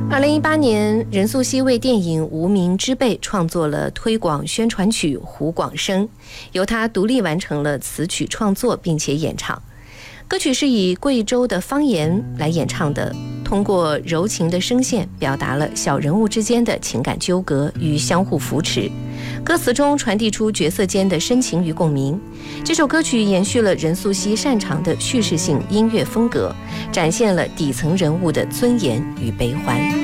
2018年，任素汐为电影《无名之辈》创作了推广宣传曲《胡广生》，由她独立完成了词曲创作并且演唱。歌曲是以贵州的方言来演唱的，通过柔情的声线表达了小人物之间的情感纠葛与相互扶持，歌词中传递出角色间的深情与共鸣。这首歌曲延续了任素汐擅长的叙事性音乐风格，展现了底层人物的尊严与悲欢。